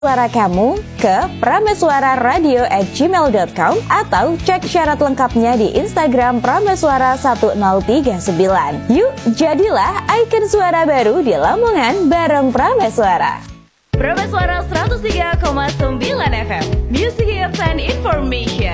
suara kamu ke prameswararadio@gmail.com atau cek syarat lengkapnya di Instagram Prameswara1039. Yuk, jadilah ikon suara baru di Lamongan bareng Prameswara. Prameswara 103,9 FM, Music Hits and Information.